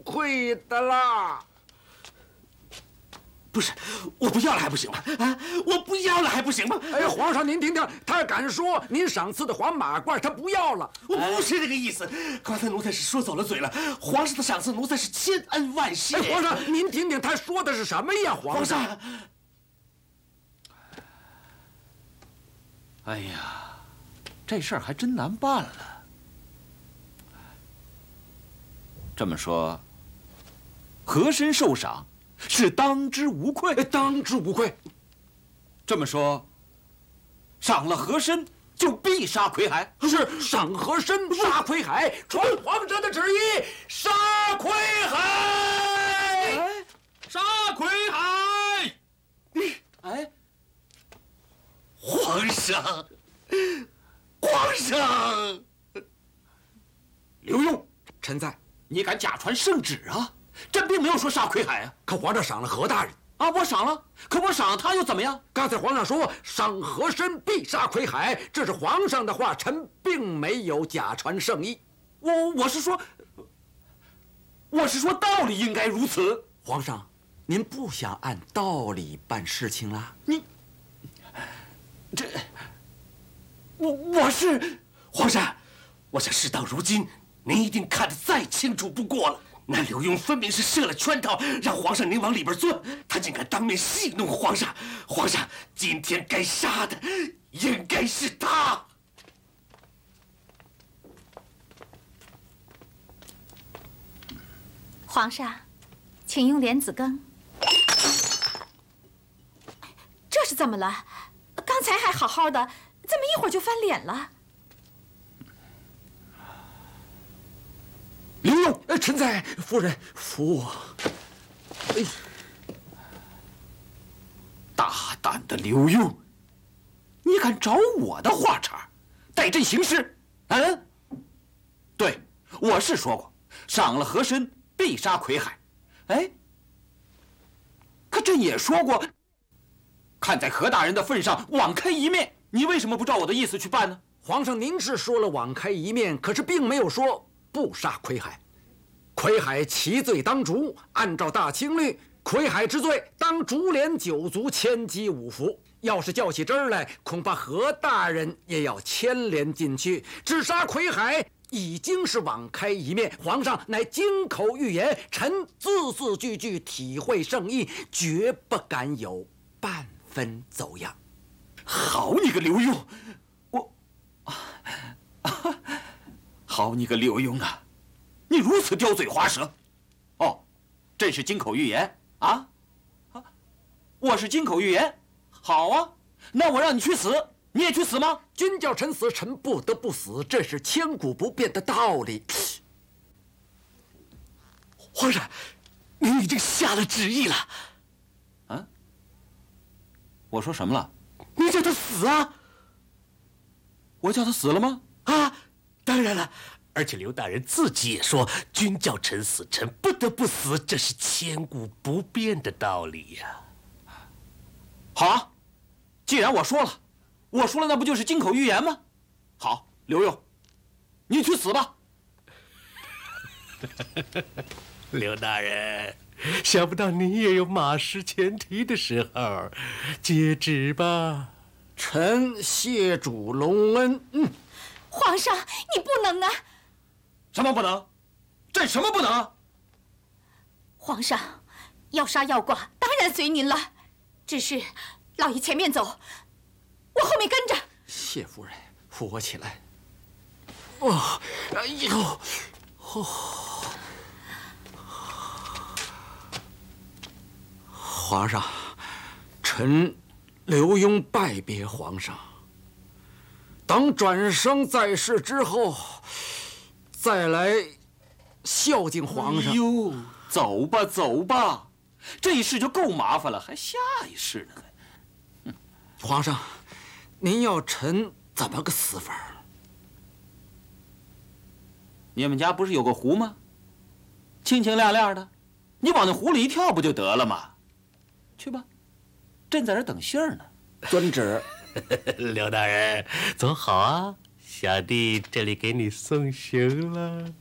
愧的啦。 不是，我不要了还不行吗？啊，我不要了还不行吗？ 哎，皇上您听听，他敢说您赏赐的黄马褂他不要了？ 我不是这个意思，刚才奴才是说走了嘴了。皇上的赏赐奴才是千恩万谢。 哎，皇上您听听他说的是什么呀？皇上， 哎呀，这事儿还真难办了。这么说，和珅受赏是当之无愧。 当之无愧。 这么说，赏了和珅就必杀魁海？ 是赏和珅，杀魁海，传皇上的旨意，杀魁海！ 杀魁海！ 哎，皇上，皇上， 刘墉， 臣在。 你敢假传圣旨啊？朕并没有说杀魁海啊。 可皇上赏了何大人啊，我赏了，可我赏了他又怎么样？ 刚才皇上说赏和珅必杀魁海，这是皇上的话，臣并没有假传圣意。 我是说道理应该如此。 皇上，您不想按道理办事情啦？ 我是皇上，我想事到如今，您一定看得再清楚不过了。那刘墉分明是设了圈套，让皇上您往里边钻，他竟敢当面戏弄皇上。皇上，今天该杀的应该是他。 皇上，请用莲子羹。这是怎么了？刚才还好好的，怎么一会儿就翻脸了？ 刘墉，臣在。夫人，扶我。哎， 大胆的刘墉，你敢找我的话茬，代朕行事？嗯，对，我是说过，赏了和珅必杀魁海。哎，可朕也说过，看在何大人的份上，网开一面。你为什么不照我的意思去办呢？ 皇上，您是说了网开一面，可是并没有说不杀魁海。魁海其罪当诛，按照大清律，魁海之罪当株连9族，千击5伏。要是较起真儿来，恐怕何大人也要牵连进去。只杀魁海已经是网开一面，皇上乃金口玉言，臣字字句句体会圣意，绝不敢有半分走样。 好你个刘墉，好你个刘墉啊！你如此刁嘴滑舌，哦，朕是金口玉言啊？我是金口玉言，好啊，那我让你去死，你也去死吗？ 君叫臣死，臣不得不死，这是千古不变的道理。 皇上，您已经下了旨意了。 啊？我说什么了？ 你叫他死啊！ 我叫他死了吗？ 啊，当然了。而且刘大人自己也说，君叫臣死，臣不得不死，这是千古不变的道理呀。 好啊，既然我说了，那不就是金口玉言吗？好，刘墉，你去死吧。 刘大人，想不到你也有马失前蹄的时候，接旨吧。 臣谢主隆恩。 皇上，你不能啊！ 什么不能？朕什么不能？ 皇上，要杀要剐当然随您了，只是老爷前面走，我后面跟着。 谢夫人，扶我起来。哦，哎呦，哦，皇上，臣刘墉拜别皇上。等转生在世之后，再来孝敬皇上。 哎呦，走吧走吧，这一世就够麻烦了，还下一世呢。 皇上，您要臣怎么个死法？ 你们家不是有个湖吗？清清亮亮的，你往那湖里一跳不就得了吗？去吧，朕在这等信儿呢。 遵旨。 刘大人，走好啊，小弟这里给你送行了。